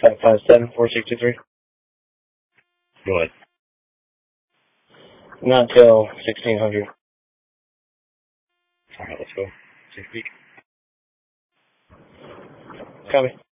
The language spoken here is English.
557-4623. Go ahead. Not till 1600. Alright, let's go. 6 feet. Copy.